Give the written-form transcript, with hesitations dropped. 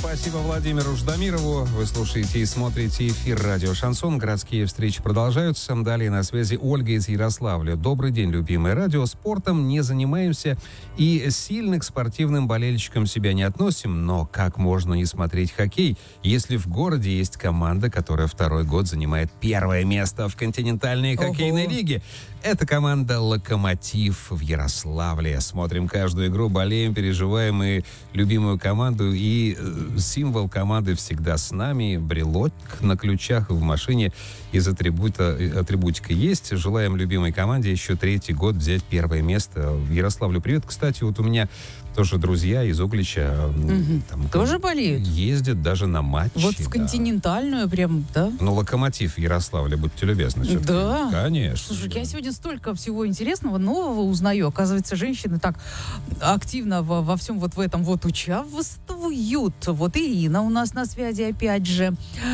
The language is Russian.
Спасибо Владимиру Ждамирову. Вы слушаете и смотрите эфир «Радио Шансон». Городские встречи продолжаются. Далее на связи Ольга из Ярославля. Добрый день, любимое радио. Спортом не занимаемся и сильно к спортивным болельщикам себя не относим. Но как можно не смотреть хоккей, если в городе есть команда, которая второй год занимает первое место в континентальной хоккейной лиге? Это команда «Локомотив» в Ярославле. Смотрим каждую игру, болеем, переживаем и любимую команду. И символ команды всегда с нами. Брелок на ключах в машине из атрибутика есть. Желаем любимой команде еще третий год взять первое место. В Ярославлю привет. Кстати, вот у меня тоже друзья из Углича. Там, тоже болеют? Ездят даже на матчи. Вот в континентальную прям, да? Ну, «Локомотив» в Ярославле, будьте любезны. Да. Конечно. Слушай, я сегодня столько всего интересного, нового узнаю. Оказывается, женщины так активно во всем вот в этом вот участвуют. Вот и Ирина у нас на связи опять же.